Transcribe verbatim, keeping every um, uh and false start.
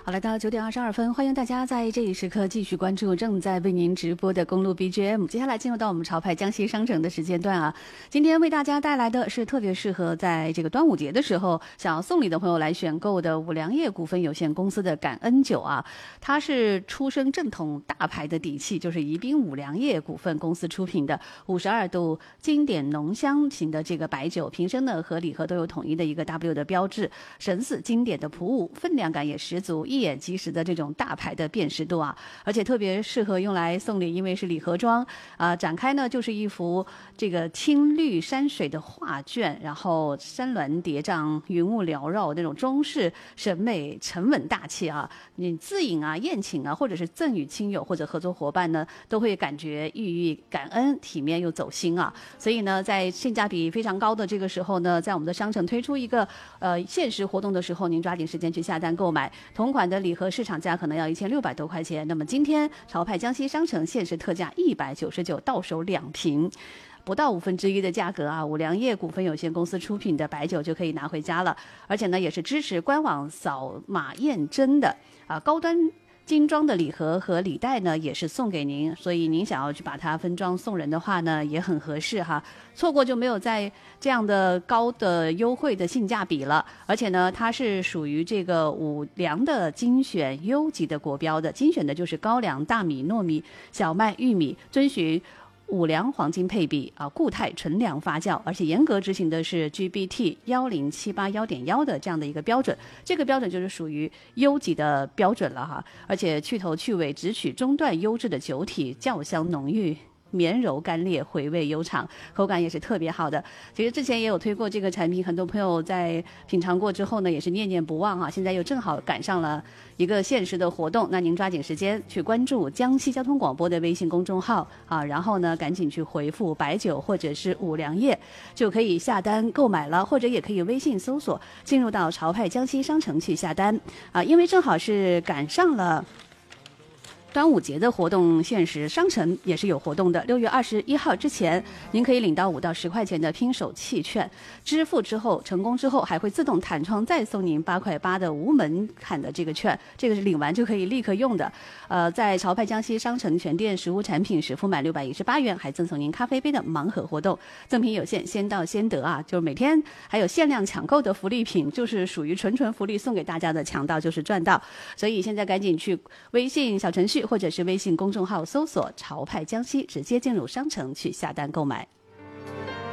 好，来到九点二十二分，欢迎大家在这一时刻继续关注正在为您直播的公路 B G M。接下来进入到我们潮派江西商城的时间段啊，今天为大家带来的是特别适合在这个端午节的时候想要送礼的朋友来选购的五粮液股份有限公司的感恩酒啊，它是出身正统大牌的底气，就是宜宾五粮液股份公司出品的五十二度经典浓香型的这个白酒，瓶身呢和礼盒都有统一的一个 W 的标志，神似经典的朴物，分量感也十足，一眼即时的这种大牌的辨识度啊，而且特别适合用来送礼，因为是礼盒装啊、呃，展开呢就是一幅这个青绿山水的画卷，然后山峦叠嶂，云雾缭绕，那种中式审美沉稳大气啊，你自饮啊、宴请啊，或者是赠与亲友或者合作伙伴呢，都会感觉寓意感恩、体面又走心啊。所以呢，在性价比非常高的这个时候呢，在我们的商城推出一个呃限时活动的时候，您抓紧时间去下单购买同款的礼盒，市场价可能要一千六百多块钱，那么今天潮派江西商城限时特价一百九十九，到手两瓶。不到五分之一的价格啊，五粮液股份有限公司出品的白酒就可以拿回家了，而且呢也是支持官网扫码验真的啊，高端精装的礼盒和礼袋呢也是送给您，所以您想要去把它分装送人的话呢也很合适哈，错过就没有在这样的高的优惠的性价比了。而且呢它是属于这个五粮的精选优级的国标的，精选的就是高粱、大米、糯米、小麦、玉米，遵循五粮黄金配比啊，固态纯粮发酵，而且严格执行的是 G B T 一零七八一点一 的这样的一个标准，这个标准就是属于优级的标准了哈。而且去头去尾只取中段优质的酒体，酵香浓郁，绵柔干裂，回味悠长，口感也是特别好的。其实之前也有推过这个产品，很多朋友在品尝过之后呢也是念念不忘啊，现在又正好赶上了一个限时的活动，那您抓紧时间去关注江西交通广播的微信公众号啊，然后呢赶紧去回复白酒或者是五粮液，就可以下单购买了，或者也可以微信搜索进入到潮派江西商城去下单啊，因为正好是赶上了端午节的活动限时，商城也是有活动的。六月二十一号之前，您可以领到五到十块钱的拼手气券，支付之后成功之后，还会自动弹窗再送您八块八的无门槛的这个券，这个是领完就可以立刻用的。呃，在潮派江西商城全店实物产品实付满六百一十八元，还赠送您咖啡杯的盲盒活动，赠品有限，先到先得啊！就是每天还有限量抢购的福利品，就是属于纯纯福利送给大家的，抢到就是赚到。所以现在赶紧去微信小程序或者是微信公众号搜索潮派江西，直接进入商城去下单购买。